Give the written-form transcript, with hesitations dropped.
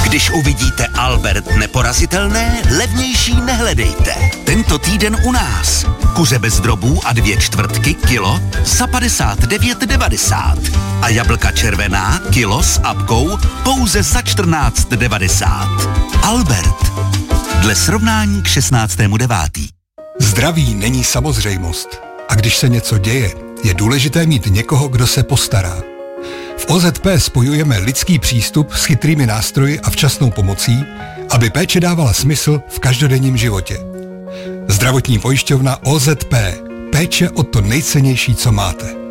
Když uvidíte Albert neporazitelné, levnější nehledejte. Tento týden u nás. Kuře bez drobů a 2/4 kilo za 59,90. A jablka červená kilo s apkou pouze za 14,90. Albert. Dle srovnání k 16.9. Zdraví není samozřejmost. A když se něco děje, je důležité mít někoho, kdo se postará. V OZP spojujeme lidský přístup s chytrými nástroji a včasnou pomocí, aby péče dávala smysl v každodenním životě. Zdravotní pojišťovna OZP. Péče o to nejcennější, co máte.